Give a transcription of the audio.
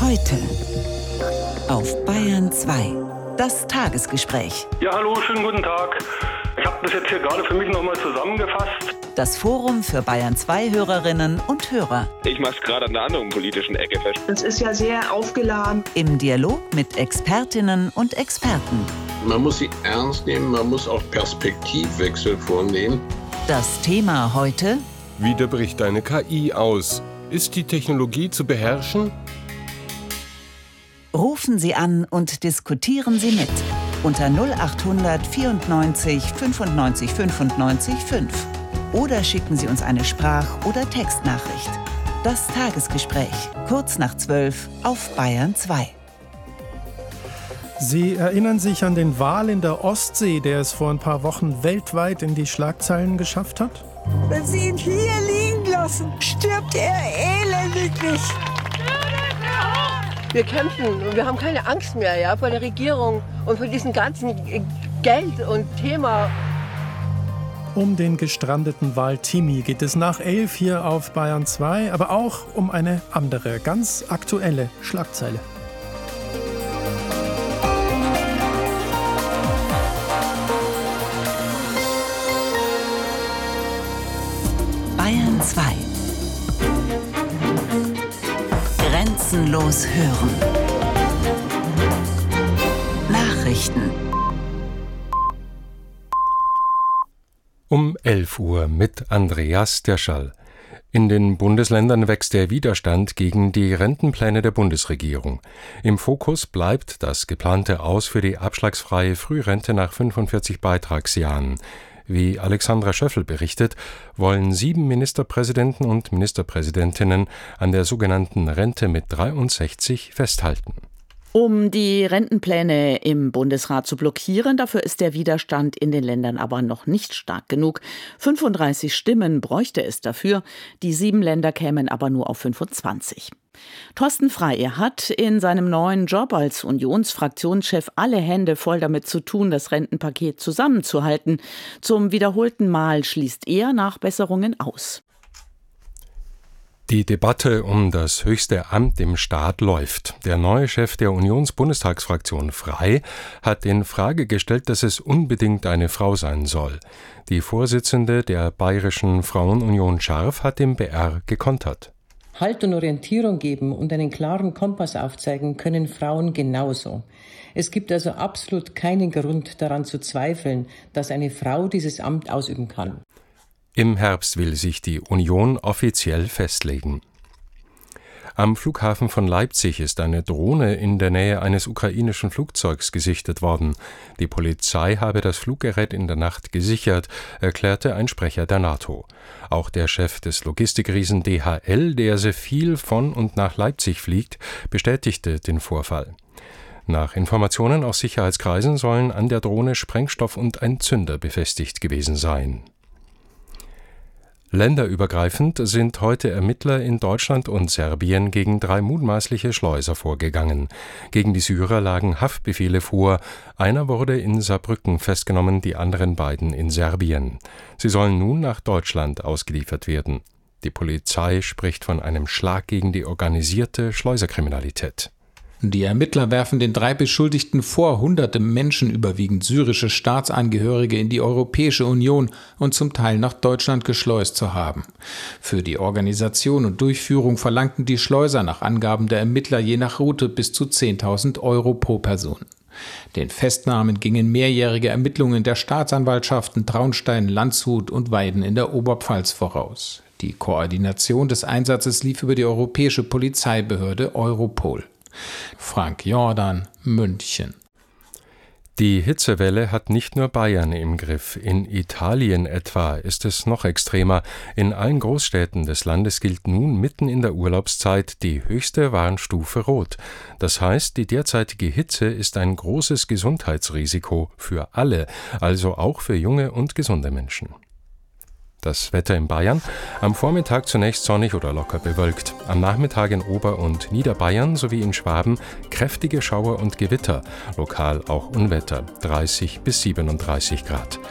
Heute auf Bayern 2. Das Tagesgespräch. Ja, hallo, schönen guten Tag. Ich habe das jetzt hier gerade für mich nochmal zusammengefasst. Das Forum für Bayern 2 Hörerinnen und Hörer. Ich mache es gerade an einer anderen politischen Ecke fest. Das ist ja sehr aufgeladen. Im Dialog mit Expertinnen und Experten. Man muss sie ernst nehmen, man muss auch Perspektivwechsel vornehmen. Das Thema heute: Wie bricht eine KI aus? Ist die Technologie zu beherrschen? Rufen Sie an und diskutieren Sie mit unter 0800 94 95 95 5 oder schicken Sie uns eine Sprach- oder Textnachricht. Das Tagesgespräch, kurz nach 12 auf Bayern 2. Sie erinnern sich an den Wal in der Ostsee, der es vor ein paar Wochen weltweit in die Schlagzeilen geschafft hat? Wenn Sie ihn hier liegen lassen, stirbt er elendiglich. Wir kämpfen und wir haben keine Angst mehr vor der Regierung und vor diesem ganzen Geld und Thema. Um den gestrandeten Wal Timi geht es nach 11 hier auf Bayern 2, aber auch um eine andere, ganz aktuelle Schlagzeile. Bayern 2. Grenzenlos hören. Nachrichten. Um 11 Uhr mit Andreas Derschall. In den Bundesländern wächst der Widerstand gegen die Rentenpläne der Bundesregierung. Im Fokus bleibt das geplante Aus für die abschlagsfreie Frührente nach 45 Beitragsjahren. Wie Alexandra Schöffel berichtet, wollen 7 Ministerpräsidenten und Ministerpräsidentinnen an der sogenannten Rente mit 63 festhalten. Um die Rentenpläne im Bundesrat zu blockieren, dafür ist der Widerstand in den Ländern aber noch nicht stark genug. 35 Stimmen bräuchte es dafür, die 7 Länder kämen aber nur auf 25. Thorsten Frey hat in seinem neuen Job als Unionsfraktionschef alle Hände voll damit zu tun, das Rentenpaket zusammenzuhalten. Zum wiederholten Mal schließt er Nachbesserungen aus. Die Debatte um das höchste Amt im Staat läuft. Der neue Chef der Unionsbundestagsfraktion Frey hat in Frage gestellt, dass es unbedingt eine Frau sein soll. Die Vorsitzende der Bayerischen Frauenunion Scharf hat im BR gekontert. Halt und Orientierung geben und einen klaren Kompass aufzeigen können Frauen genauso. Es gibt also absolut keinen Grund daran zu zweifeln, dass eine Frau dieses Amt ausüben kann. Im Herbst will sich die Union offiziell festlegen. Am Flughafen von Leipzig ist eine Drohne in der Nähe eines ukrainischen Flugzeugs gesichtet worden. Die Polizei habe das Fluggerät in der Nacht gesichert, erklärte ein Sprecher der NATO. Auch der Chef des Logistikriesen DHL, der sehr viel von und nach Leipzig fliegt, bestätigte den Vorfall. Nach Informationen aus Sicherheitskreisen sollen an der Drohne Sprengstoff und ein Zünder befestigt gewesen sein. Länderübergreifend sind heute Ermittler in Deutschland und Serbien gegen 3 mutmaßliche Schleuser vorgegangen. Gegen die Syrer lagen Haftbefehle vor. Einer wurde in Saarbrücken festgenommen, die anderen beiden in Serbien. Sie sollen nun nach Deutschland ausgeliefert werden. Die Polizei spricht von einem Schlag gegen die organisierte Schleuserkriminalität. Die Ermittler werfen den 3 Beschuldigten vor, hunderte Menschen, überwiegend syrische Staatsangehörige, in die Europäische Union und zum Teil nach Deutschland geschleust zu haben. Für die Organisation und Durchführung verlangten die Schleuser nach Angaben der Ermittler je nach Route bis zu 10.000 Euro pro Person. Den Festnahmen gingen mehrjährige Ermittlungen der Staatsanwaltschaften Traunstein, Landshut und Weiden in der Oberpfalz voraus. Die Koordination des Einsatzes lief über die europäische Polizeibehörde Europol. Frank Jordan, München. Die Hitzewelle hat nicht nur Bayern im Griff. In Italien etwa ist es noch extremer. In allen Großstädten des Landes gilt nun mitten in der Urlaubszeit die höchste Warnstufe Rot. Das heißt, die derzeitige Hitze ist ein großes Gesundheitsrisiko für alle, also auch für junge und gesunde Menschen. Das Wetter in Bayern: am Vormittag zunächst sonnig oder locker bewölkt. Am Nachmittag in Ober- und Niederbayern sowie in Schwaben kräftige Schauer und Gewitter, lokal auch Unwetter, 30 bis 37 Grad.